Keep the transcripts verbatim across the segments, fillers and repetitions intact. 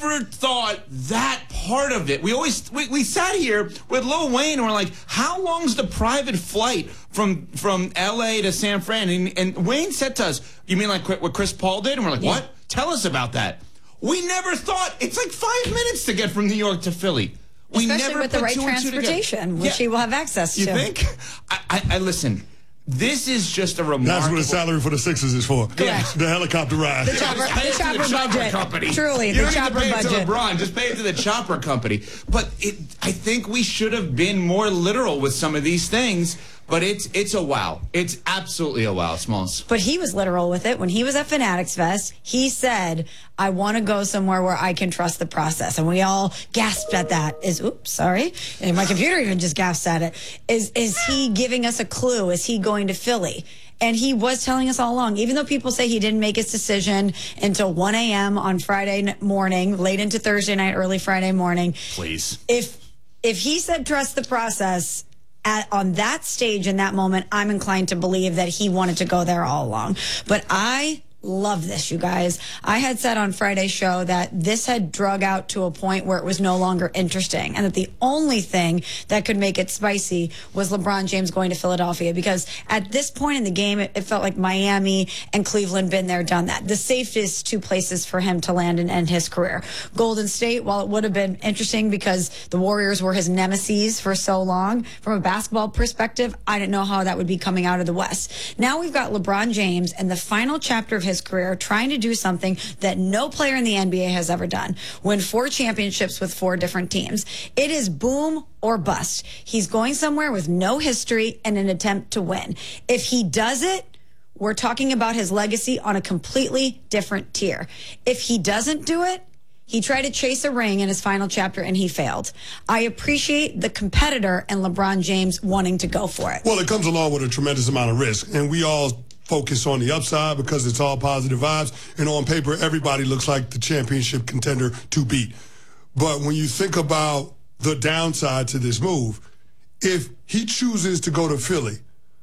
never thought that part of it. We always we, we sat here with Lil Wayne and we're like, how long's the private flight from from L A to San Fran? And, and Wayne said to us, you mean like what Chris Paul did? And we're like, yeah. What? Tell us about that. We never thought it's like five minutes to get from New York to Philly. We Especially never with the right transportation, which yeah. he will have access you to. You think? I, I, I listen. This is just a remarkable... That's what the salary for the Sixers is for. Correct. The helicopter ride. The chopper, yeah, the chopper the budget. Chopper company. Truly, you the don't chopper need to pay budget. it to LeBron. Just pay it to the chopper company. But it, I think we should have been more literal with some of these things. But it's it's a wow. It's absolutely a wow, Smalls. But he was literal with it. When he was at Fanatics Fest, he said, I want to go somewhere where I can trust the process. And we all gasped at that. Is, oops, sorry. And my computer even just gasped at it. Is, is he giving us a clue? Is he going to Philly? And he was telling us all along, even though people say he didn't make his decision until one a m on Friday morning, late into Thursday night, early Friday morning. Please. If, if he said trust the process... At, on that stage in that moment, I'm inclined to believe that he wanted to go there all along. But I love this, you guys. I had said on Friday's show that this had drug out to a point where it was no longer interesting, and that the only thing that could make it spicy was LeBron James going to Philadelphia, because at this point in the game, it, it felt like Miami and Cleveland been there, done that. The safest two places for him to land and end his career. Golden State, while it would have been interesting because the Warriors were his nemesis for so long, from a basketball perspective, I didn't know how that would be coming out of the West. Now we've got LeBron James and the final chapter of his career trying to do something that no player in the N B A has ever done. Win four championships with four different teams. It is boom or bust. He's going somewhere with no history and an attempt to win. If he does it, we're talking about his legacy on a completely different tier. If he doesn't do it, he tried to chase a ring in his final chapter and he failed. I appreciate the competitor and LeBron James wanting to go for it. Well, it comes along with a tremendous amount of risk, and we all focus on the upside because it's all positive vibes, and on paper, everybody looks like the championship contender to beat. But when you think about the downside to this move, if he chooses to go to Philly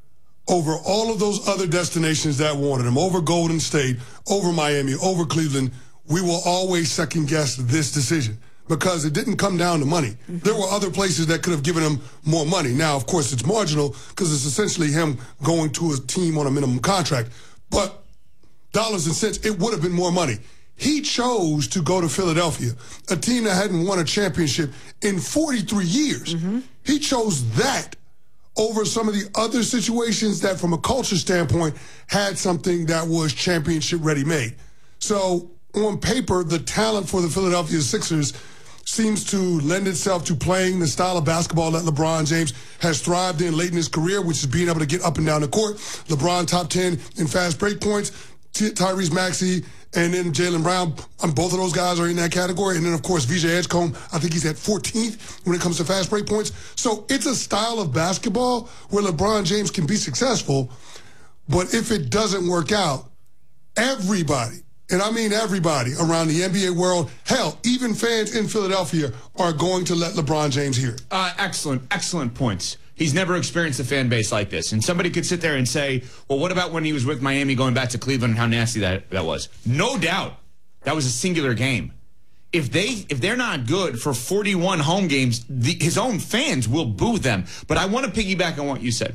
over all of those other destinations that wanted him, over Golden State, over Miami, over Cleveland, we will always second-guess this decision because it didn't come down to money. Mm-hmm. There were other places that could have given him more money. Now, of course, it's marginal because it's essentially him going to a team on a minimum contract. But dollars and cents, it would have been more money. He chose to go to Philadelphia, a team that hadn't won a championship in forty-three years. Mm-hmm. He chose that over some of the other situations that, from a culture standpoint, had something that was championship ready-made. So, on paper, the talent for the Philadelphia Sixers seems to lend itself to playing the style of basketball that LeBron James has thrived in late in his career, which is being able to get up and down the court. LeBron top ten in fast break points, Ty- Tyrese Maxey, and then Jaylen Brown. Um, both of those guys are in that category. And then, of course, V J Edgecombe, I think he's at fourteenth when it comes to fast break points. So it's a style of basketball where LeBron James can be successful, but if it doesn't work out, everybody, and I mean everybody around the N B A world, hell, even fans in Philadelphia are going to let LeBron James hear it. Uh, excellent, excellent points. He's never experienced a fan base like this. And somebody could sit there and say, well, what about when he was with Miami going back to Cleveland and how nasty that, that was? No doubt. That was a singular game. If, they, if they're not good for forty-one home games, the, his own fans will boo them. But I want to piggyback on what you said.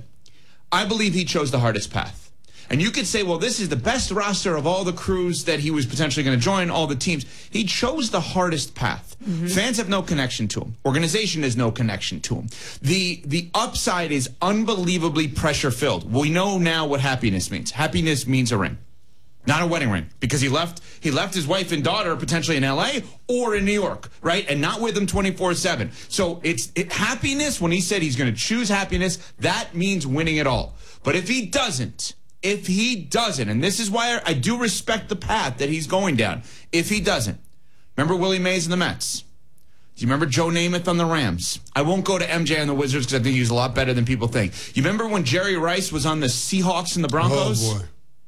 I believe he chose the hardest path. And you could say, well, this is the best roster of all the crews that he was potentially going to join, all the teams. He chose the hardest path. Mm-hmm. Fans have no connection to him. Organization has no connection to him. The the upside is unbelievably pressure-filled. We know now what happiness means. Happiness means a ring, not a wedding ring, because he left he left his wife and daughter potentially in L A or in New York, right? And not with them twenty-four seven. So it's it, happiness, when he said he's going to choose happiness, that means winning it all. But if he doesn't, If he doesn't, and this is why I do respect the path that he's going down, if he doesn't, remember Willie Mays and the Mets? Do you remember Joe Namath on the Rams? I won't go to M J on the Wizards because I think he's a lot better than people think. You remember when Jerry Rice was on the Seahawks and the Broncos? Oh, boy.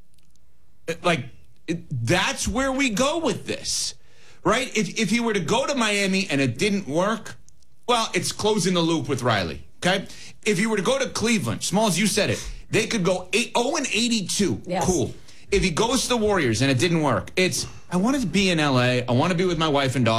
It, like, it, that's where we go with this, right? If, if he were to go to Miami and it didn't work, well, it's closing the loop with Riley, okay? If he were to go to Cleveland, Smalls, you said it, they could go oh and eighty-two. Yes. Cool. If he goes to the Warriors and it didn't work, it's, I wanted to be in L A. I want to be with my wife and daughter.